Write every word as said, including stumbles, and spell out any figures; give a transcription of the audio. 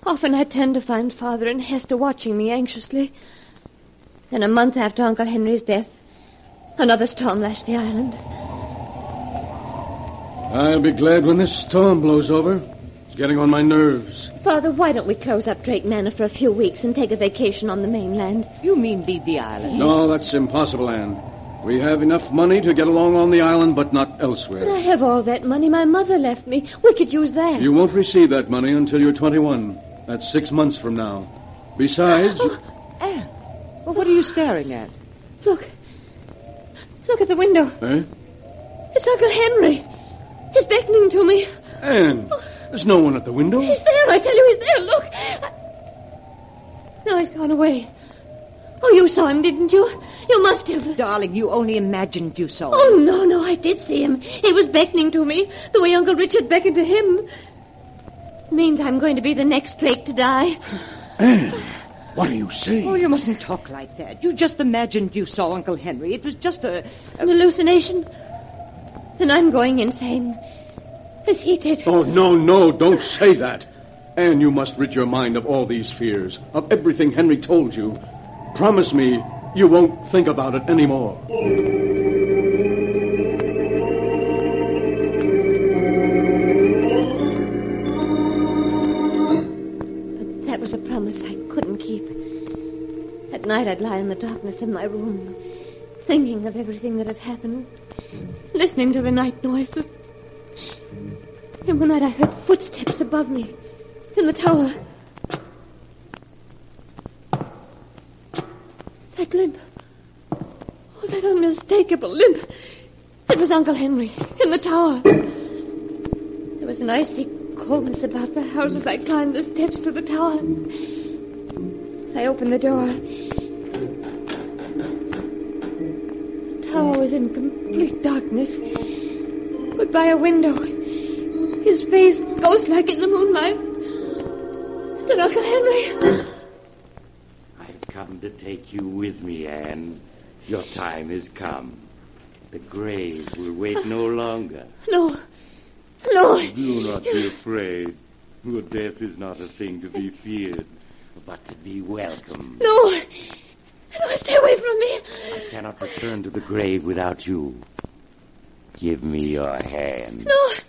Often I turned to find Father and Hester watching me anxiously. Then a month after Uncle Henry's death, another storm lashed the island. I'll be glad when this storm blows over. It's getting on my nerves. Father, why don't we close up Drake Manor for a few weeks and take a vacation on the mainland? You mean leave the island? No, that's impossible, Anne. We have enough money to get along on the island, but not elsewhere. But I have all that money my mother left me. We could use that. You won't receive that money until you're twenty-one. That's six months from now. Besides... Oh, Anne, well, what are you staring at? Look. Look at the window. Eh? It's Uncle Henry. He's beckoning to me. Anne, there's no one at the window. He's there, I tell you, he's there. Look. I... Now he's gone away. Oh, you saw him, didn't you? You must have. Darling, you only imagined you saw him. Oh, no, no, I did see him. He was beckoning to me, the way Uncle Richard beckoned to him. Means I'm going to be the next Drake to die. Anne, what are you saying? Oh, you mustn't talk like that. You just imagined you saw Uncle Henry. It was just a... a... An hallucination? Then I'm going insane. As he did. Oh, no, no, don't say that. Anne, you must rid your mind of all these fears, of everything Henry told you. Promise me you won't think about it anymore. But that was a promise I couldn't keep. At night I'd lie in the darkness of my room, thinking of everything that had happened, listening to the night noises. And one night I heard footsteps above me in the tower. That limp. Oh, that unmistakable limp. It was Uncle Henry in the tower. There was an icy coldness about the house as I climbed the steps to the tower. I opened the door. The tower was in complete darkness. But by a window, his face ghost-like in the moonlight, stood Uncle Henry. I've come to take you with me, Anne. Your time has come. The grave will wait no longer. No. No. Do not be afraid. Your death is not a thing to be feared, but to be welcomed. No. No, stay away from me. I cannot return to the grave without you. Give me your hand. No.